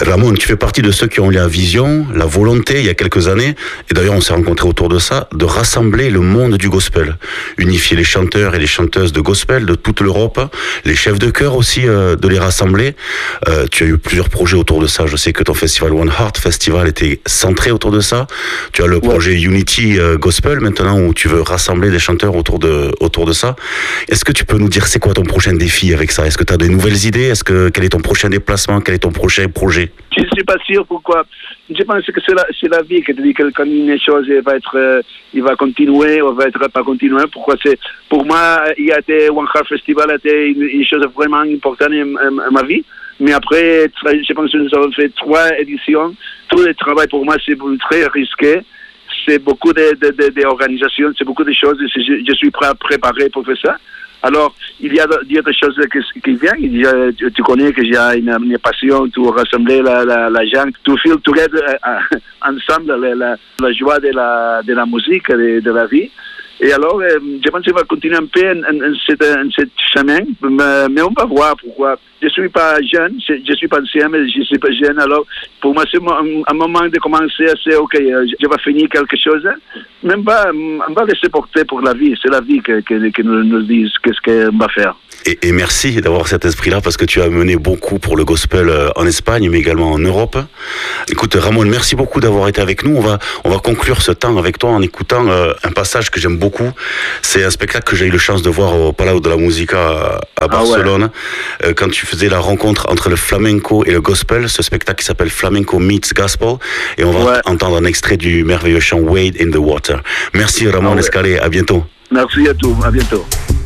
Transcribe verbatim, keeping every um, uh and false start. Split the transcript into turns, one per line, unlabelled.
Ramon, tu fais partie de ceux qui ont eu la vision, la volonté, il y a quelques années, et d'ailleurs on s'est rencontrés autour de ça, de rassembler le monde du gospel. Unifier les chanteurs et les chanteuses de gospel de toute l'Europe, les chefs de chœur aussi, euh, de les rassembler. Euh, tu as eu plusieurs projets autour de ça. Je sais que ton festival One Heart Festival était centré autour de ça. Tu as le projet ouais. Unity euh, Gospel maintenant, où tu veux rassembler des chanteurs autour de, autour de ça. Est-ce que tu peux nous dire c'est quoi ton prochain défi avec ça? Est-ce que tu as des nouvelles idées? Est-ce que, quel est ton prochain déplacement? Quel est ton prochain projet?
Je ne suis pas sûr pourquoi. Je pense que c'est la, c'est la vie qui te dit que quand une chose va être, euh, il va continuer ou va être pas continuer. Pourquoi c'est, pour moi, il y a été One Heart Festival a été une, une chose vraiment importante dans ma vie. Mais après, je pense que nous avons fait trois éditions. Tout le travail pour moi, c'est très risqué. C'est beaucoup d'organisations, c'est beaucoup de choses. Je, je suis prêt à préparer pour faire ça. Alors, il y a, il y a des choses qui, qui viennent. Il y a, tu connais que j'ai une, une passion pour rassembler la, la, la gens, tout feel together uh, ensemble, la, la, la joie de la, de la musique, de, de la vie. Et alors, euh, je pense qu'il va continuer un peu en, en, en, cette, en cette chemin, mais, mais on va voir pourquoi. Je ne suis pas jeune, je ne suis pas ancien, mais je ne suis pas jeune. Alors, pour moi, c'est un, un moment de commencer à dire, OK, je vais finir quelque chose. Même pas, on va laisser porter pour la vie. C'est la vie qui que, que nous, nous dit qu'est-ce qu'on va faire.
Et, et merci d'avoir cet esprit-là, parce que tu as mené beaucoup pour le gospel en Espagne, mais également en Europe. Écoute, Ramon, merci beaucoup d'avoir été avec nous. On va, on va conclure ce temps avec toi en écoutant euh, un passage que j'aime beaucoup. C'est un spectacle que j'ai eu la chance de voir au Palau de la Musica à, à Barcelone, ah ouais. euh, quand tu faisais la rencontre entre le flamenco et le gospel, ce spectacle qui s'appelle Flamenco Meets Gospel, et on va ouais. entendre un extrait du merveilleux chant Wade in the Water. Merci Ramon ah ouais. Escalé, à bientôt.
Merci à tous, à bientôt.